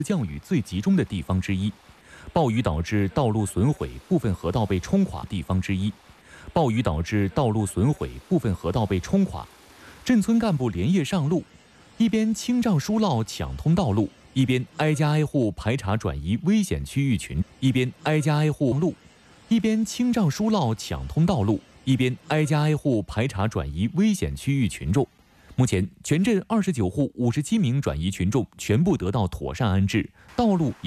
降雨最集中的地方之一，暴雨导致道路损毁，部分河道被冲垮地方之一。暴雨导致道路损毁，部分河道被冲垮。镇村干部连夜上路，一边清障疏涝抢通道路，一边挨家挨户排查转移危险区域群，一边挨家挨户路，一边清障疏涝抢通道路，一边挨家挨户排查转移危险区域群众。目前，全镇29户57名转移群众全部得到妥善安置，道路也